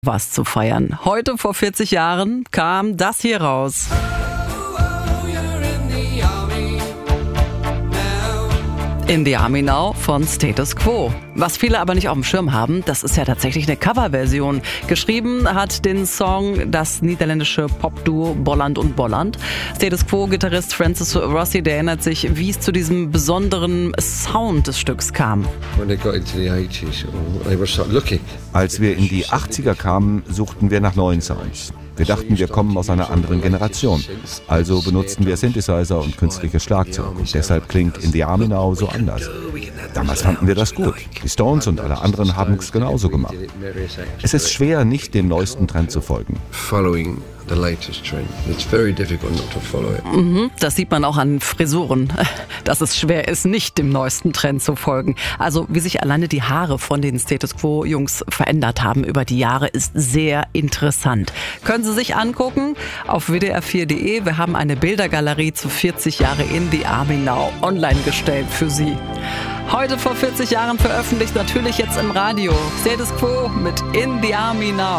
was zu feiern. Heute vor 40 Jahren kam das hier raus. In the Army Now von Status Quo. Was viele aber nicht auf dem Schirm haben, das ist ja tatsächlich eine Coverversion. Geschrieben hat den Song das niederländische Popduo Bolland und Bolland. Status Quo-Gitarrist Francis Rossi, der erinnert sich, wie es zu diesem besonderen Sound des Stücks kam. Als wir in die 80er kamen, suchten wir nach neuen Sounds. Wir dachten, wir kommen aus einer anderen Generation. Also benutzten wir Synthesizer und künstliches Schlagzeug. Und deshalb klingt In the Army Now so anders. Damals fanden wir das gut. Die Stones und alle anderen haben es genauso gemacht. Es ist schwer, nicht dem neuesten Trend zu folgen. Das sieht man auch an Frisuren, dass es schwer ist, nicht dem neuesten Trend zu folgen. Also wie sich alleine die Haare von den Status Quo-Jungs verändert haben über die Jahre, ist sehr interessant. Können Sie sich angucken auf wdr4.de. Wir haben eine Bildergalerie zu 40 Jahre In the Army Now online gestellt für Sie. Heute vor 40 Jahren veröffentlicht, natürlich jetzt im Radio. Status Quo mit In the Army Now.